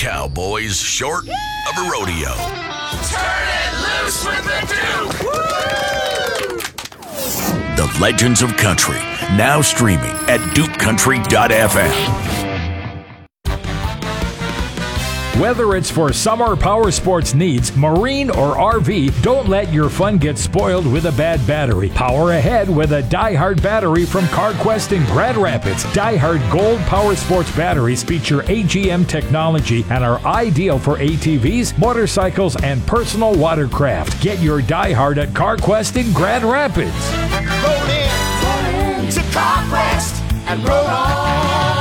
cowboys short of a rodeo. Turn it loose with the Duke! The Legends of Country, now streaming at DukeCountry.fm. Whether it's for summer power sports needs, marine, or RV, don't let your fun get spoiled with a bad battery. Power ahead with a DieHard battery from CarQuest in Grand Rapids. DieHard Gold Power Sports batteries feature AGM technology and are ideal for ATVs, motorcycles, and personal watercraft. Get your DieHard at CarQuest in Grand Rapids. Roll in to CarQuest and roll on.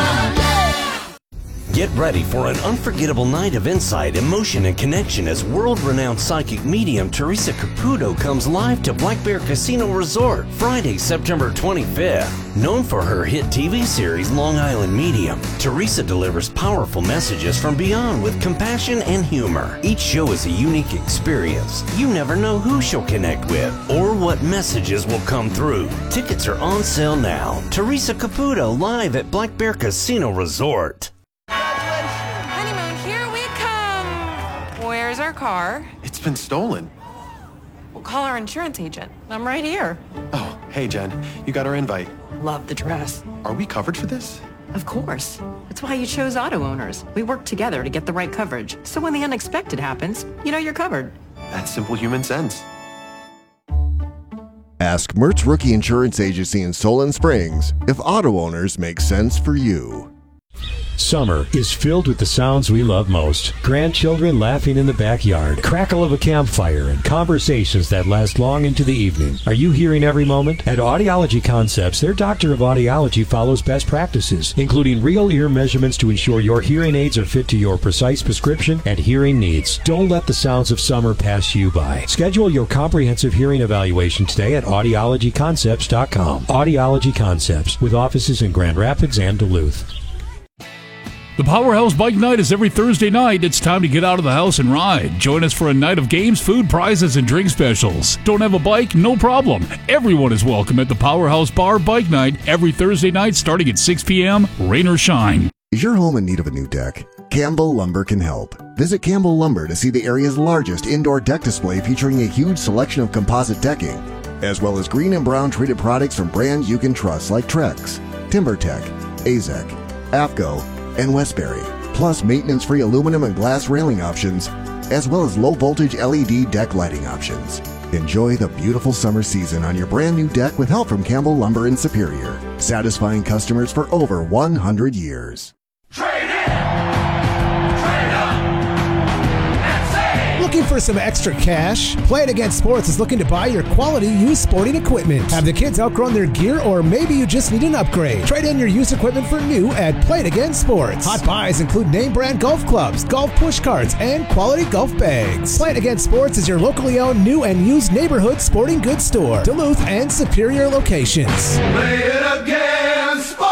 Get ready for an unforgettable night of insight, emotion, and connection as world-renowned psychic medium Teresa Caputo comes live to Black Bear Casino Resort Friday, September 25th. Known for her hit TV series Long Island Medium, Teresa delivers powerful messages from beyond with compassion and humor. Each show is a unique experience. You never know who she'll connect with or what messages will come through. Tickets are on sale now. Teresa Caputo live at Black Bear Casino Resort. Honeymoon, here we come. Where's our car? It's been stolen. We'll call our insurance agent. I'm right here. Oh, hey, Jen. You got our invite. Love the dress. Are we covered for this? Of course. That's why you chose Auto Owners. We work together to get the right coverage. So when the unexpected happens, you know you're covered. That's simple human sense. Ask Mertz Rookie Insurance Agency in Solon Springs if Auto Owners make sense for you. Summer is filled with the sounds we love most. Grandchildren laughing in the backyard, crackle of a campfire, and conversations that last long into the evening. Are you hearing every moment? At Audiology Concepts, their doctor of audiology follows best practices, including real ear measurements to ensure your hearing aids are fit to your precise prescription and hearing needs. Don't let the sounds of summer pass you by. Schedule your comprehensive hearing evaluation today at audiologyconcepts.com. Audiology Concepts, with offices in Grand Rapids and Duluth. The Powerhouse Bike Night is every Thursday night. It's time to get out of the house and ride. Join us for a night of games, food, prizes, and drink specials. Don't have a bike? No problem. Everyone is welcome at the Powerhouse Bar Bike Night every Thursday night starting at 6 p.m., rain or shine. Is your home in need of a new deck? Campbell Lumber can help. Visit Campbell Lumber to see the area's largest indoor deck display featuring a huge selection of composite decking, as well as green and brown treated products from brands you can trust like Trex, TimberTech, AZEK, AFCO, and Westbury, plus maintenance-free aluminum and glass railing options, as well as low-voltage LED deck lighting options. Enjoy the beautiful summer season on your brand new deck with help from Campbell Lumber in Superior, satisfying customers for over 100 years. Trade in! Trade up! And save! Looking for some extra cash? Play It Again Sports is looking to buy your quality used sporting equipment. Have the kids outgrown their gear, or maybe you just need an upgrade? Trade in your used equipment for new at Play It Again Sports. Hot buys include name brand golf clubs, golf push carts, and quality golf bags. Play It Again Sports is your locally owned new and used neighborhood sporting goods store. Duluth and Superior locations. Play it again, sports!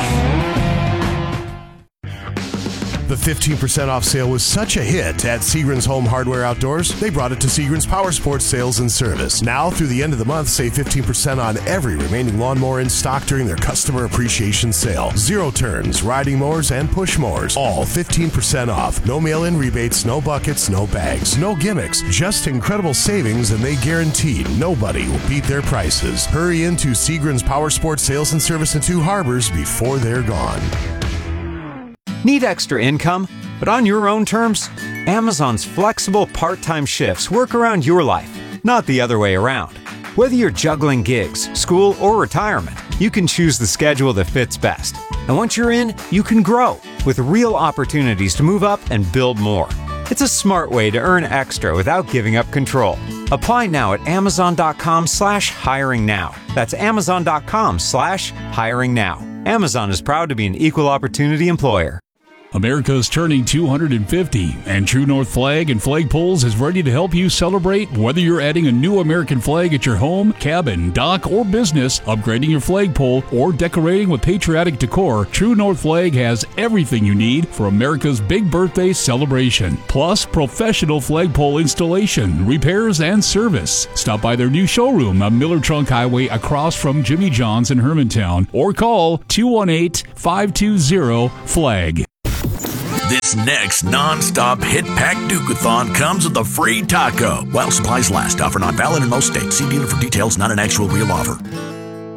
The 15% off sale was such a hit at Seagram's Home Hardware Outdoors, they brought it to Seagram's Power Sports Sales and Service. Now, through the end of the month, save 15% on every remaining lawnmower in stock during their Customer Appreciation Sale. Zero turns, riding mowers, and push mowers, all 15% off. No mail-in rebates, no buckets, no bags, no gimmicks, just incredible savings, and they guarantee nobody will beat their prices. Hurry into Seagram's Power Sports Sales and Service in Two Harbors before they're gone. Need extra income, but on your own terms? Amazon's flexible part-time shifts work around your life, not the other way around. Whether you're juggling gigs, school, or retirement, you can choose the schedule that fits best. And once you're in, you can grow with real opportunities to move up and build more. It's a smart way to earn extra without giving up control. Apply now at amazon.com/hiring now. That's amazon.com/hiring now. Amazon is proud to be an equal opportunity employer. America is turning 250, and True North Flag and Flagpoles is ready to help you celebrate. Whether you're adding a new American flag at your home, cabin, dock, or business, upgrading your flagpole, or decorating with patriotic decor, True North Flag has everything you need for America's big birthday celebration. Plus, professional flagpole installation, repairs, and service. Stop by their new showroom on Miller Trunk Highway across from Jimmy John's in Hermantown, or call 218-520-FLAG. This next non-stop hit pack Duke-a-thon comes with a free taco. While supplies last. Offer not valid in most states. See dealer for details, not an actual real offer.